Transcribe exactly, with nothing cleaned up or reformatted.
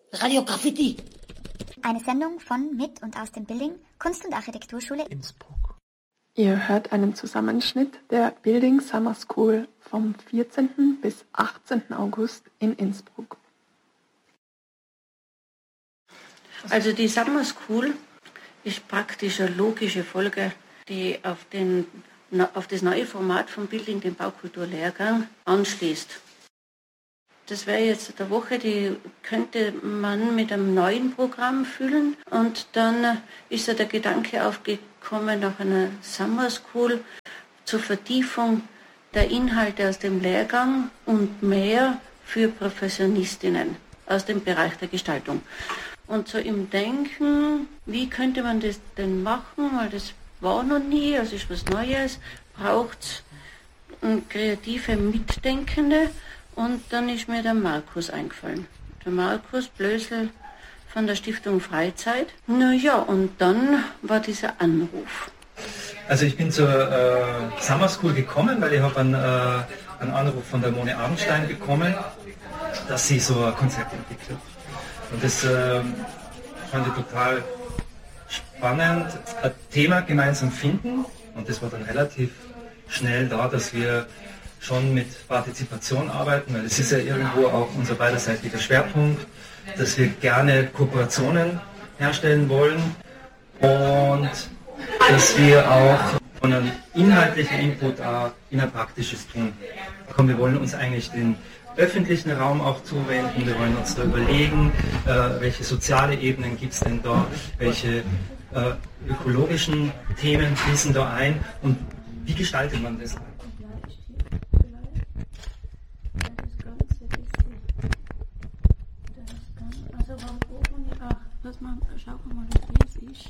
Radio Graffiti. Eine Sendung von, mit und aus dem Building Kunst- und Architekturschule Innsbruck. Ihr hört einen Zusammenschnitt der Building Summer School vom vierzehnten bis achtzehnten August in Innsbruck. Also die Summer School ist praktisch eine logische Folge, die auf, den, auf das neue Format vom Building, den Baukulturlehrgang, anschließt. Das wäre jetzt eine Woche, die könnte man mit einem neuen Programm füllen. Und dann ist ja der Gedanke aufgekommen nach einer Summer School zur Vertiefung der Inhalte aus dem Lehrgang und mehr für Professionistinnen aus dem Bereich der Gestaltung. Und so im Denken, wie könnte man das denn machen, weil das war noch nie, also ist was Neues, braucht es kreative Mitdenkende. Und dann ist mir der Markus eingefallen. Der Markus Blösel von der Stiftung Freizeit. Naja, und dann war dieser Anruf. Also ich bin zur äh, Summer School gekommen, weil ich habe einen, äh, einen Anruf von der Mone Abendstein bekommen, dass sie so ein Konzept entwickelt. Und das äh, fand ich total spannend. Ein Thema gemeinsam finden, und das war dann relativ schnell da, dass wir schon mit Partizipation arbeiten, weil es ist ja irgendwo auch unser beiderseitiger Schwerpunkt, dass wir gerne Kooperationen herstellen wollen und dass wir auch von einem inhaltlichen Input auch in ein praktisches tun. Komm, wir wollen uns eigentlich den öffentlichen Raum auch zuwenden, wir wollen uns da überlegen, äh, welche soziale Ebenen gibt es denn da, welche äh, ökologischen Themen fließen da ein und wie gestaltet man das? Lass mal, schau mal, wie es ist.